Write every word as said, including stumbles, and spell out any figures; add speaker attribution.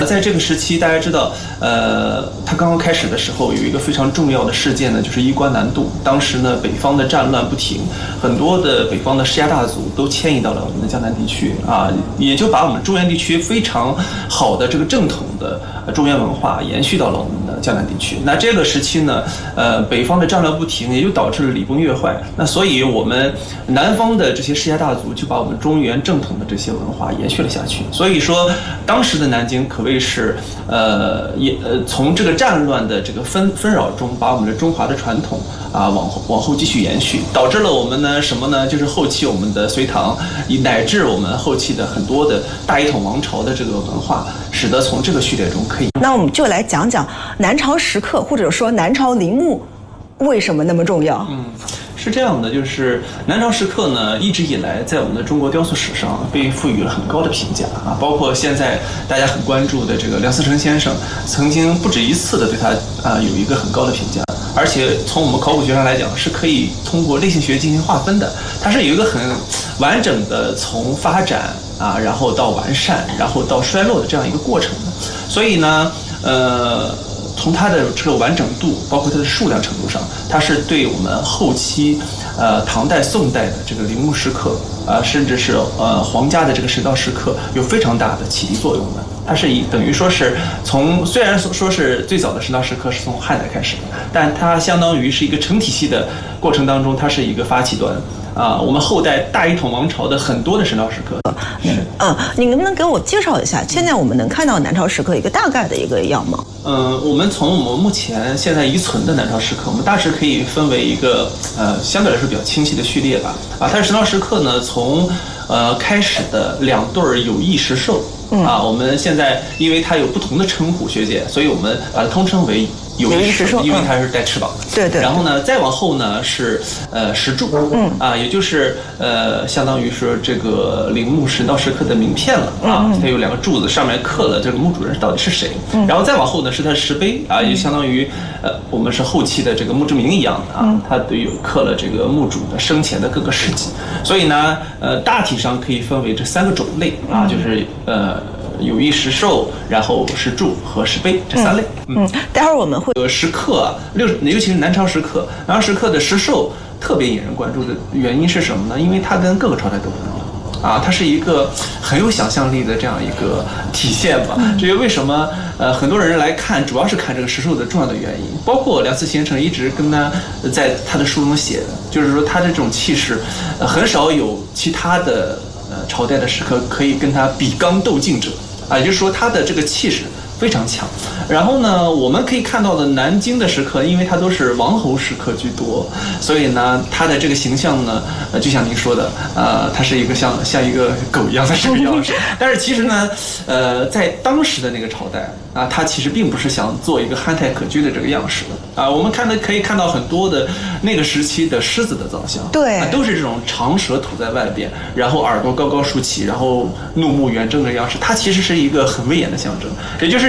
Speaker 1: 在这个时期，大家知道，呃，它刚刚开始的时候，有一个非常重要的事件呢，就是衣冠南渡。当时呢，北方的战乱不停，很多的北方的世家大族都迁移到了我们的江南地区啊，也就把我们中原地区非常好的这个正统的中原文化延续到了我们的江南地区。那这个时期呢，呃，北方的战乱不停，也就导致了礼崩乐坏。那所以我们南方的这些世家大族就把我们中原正统的这些文化延续了下去。所以说，当时的南京可谓是呃也呃从这个战乱的这个纷纷扰中，把我们的中华的传统啊往后往后继续延续，导致了我们呢什么呢？就是后期我们的隋唐，乃至我们后期的很多的大一统王朝的这个文化，使得从这个序列中可以。
Speaker 2: 那我们就来讲讲南朝石刻，或者说南朝陵墓为什么那么重要？
Speaker 1: 嗯。是这样的，就是南朝石刻呢，一直以来在我们的中国雕塑史上被赋予了很高的评价啊，包括现在大家很关注的这个梁思成先生，曾经不止一次的对他啊有一个很高的评价，而且从我们考古学上来讲，是可以通过类型学进行划分的，它是有一个很完整的从发展啊，然后到完善，然后到衰落的这样一个过程的，所以呢，呃。从它的这个完整度，包括它的数量程度上，它是对我们后期，呃，唐代、宋代的这个陵墓石刻，啊、呃，甚至是呃皇家的这个神道石刻，有非常大的启迪作用的。它是以等于说是从虽然说是最早的神道石刻是从汉代开始的，但它相当于是一个成体系的过程当中，它是一个发起端。啊，我们后代大一统王朝的很多的神道石刻，
Speaker 2: 是嗯，你能不能给我介绍一下？现在我们能看到南朝石刻一个大概的一个样貌？
Speaker 1: 嗯，我们从我们目前现在遗存的南朝石刻，我们大致可以分为一个呃相对来说比较清晰的序列吧。啊，它的神道石刻呢，从呃开始的两对有翼石兽，嗯、啊，我们现在因为它有不同的称呼，学界，所以我们把它通称为有翼石兽，因为它是带翅膀的。
Speaker 2: 对对。
Speaker 1: 然后呢，再往后呢是呃石柱，嗯啊，也就是呃相当于是这个陵墓神道石刻的名片了啊，它有两个柱子，上面刻了这个墓主人到底是谁。嗯。然后再往后呢是它的石碑啊，也相当于呃我们是后期的这个墓志铭一样的啊，它都有刻了这个墓主的生前的各个事迹。所以呢，呃大体上可以分为这三个种类啊，就是呃。有翼石兽，然后石柱和石碑这三类。
Speaker 2: 嗯，嗯待会儿我们会。
Speaker 1: 呃，石刻啊，六尤其是南朝石刻，南朝石刻的石兽特别引人关注的原因是什么呢？因为它跟各个朝代都不一样啊，它是一个很有想象力的这样一个体现吧。这也为什么呃很多人来看，主要是看这个石兽的重要的原因，包括梁思先生一直跟他在他的书中写的，就是说他的这种气势，呃，很少有其他的呃朝代的石刻可以跟他比刚斗劲者。啊，也就是说，它的这个气势非常强。然后呢，我们可以看到的南京的石刻，因为它都是王侯石刻居多，所以呢，它的这个形象呢，呃，就像您说的，呃，它是一个像像一个狗一样的这个样式。但是其实呢，呃，在当时的那个朝代啊，它其实并不是想做一个憨态可掬的这个样式的啊。我们看的可以看到很多的那个时期的狮子的造像，
Speaker 2: 对，
Speaker 1: 啊，都是这种长舌吐在外边，然后耳朵高高竖起，然后怒目圆睁的样式。它其实是一个很威严的象征，也就是